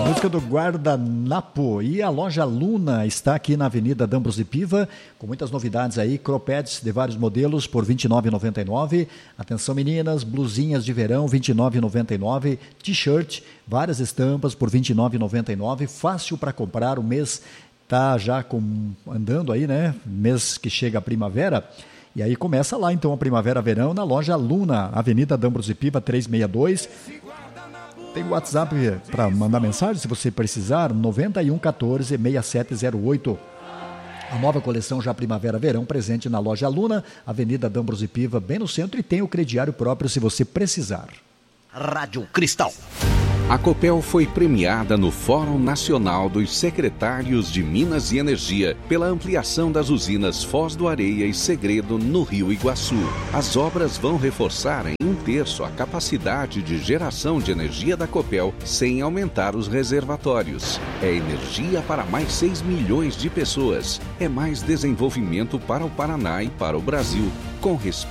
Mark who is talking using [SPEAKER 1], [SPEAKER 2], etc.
[SPEAKER 1] Música do Guardanapo. E a loja Luna está aqui na Avenida D'Ambros Piva, com muitas novidades aí, croppeds de vários modelos por R$ 29,99. Atenção meninas, blusinhas de verão R$ 29,99. T-shirt, várias estampas por R$ 29,99. Fácil para comprar, o mês está já andando aí, né? Mês que chega a primavera. E aí começa lá então a primavera-verão na loja Luna, Avenida D'Ambros Piva 362. Tem o WhatsApp para mandar mensagem, se você precisar, 9114-6708. A nova coleção já primavera-verão, presente na loja Luna, Avenida D'Ambros Piva, bem no centro, e tem o crediário próprio se você precisar.
[SPEAKER 2] Rádio Cristal.
[SPEAKER 3] A Copel foi premiada no Fórum Nacional dos Secretários de Minas e Energia pela ampliação das usinas Foz do Areia e Segredo no Rio Iguaçu. As obras vão reforçar em 1/3 a capacidade de geração de energia da Copel sem aumentar os reservatórios. É energia para mais 6 milhões de pessoas. É mais desenvolvimento para o Paraná e para o Brasil, com respeito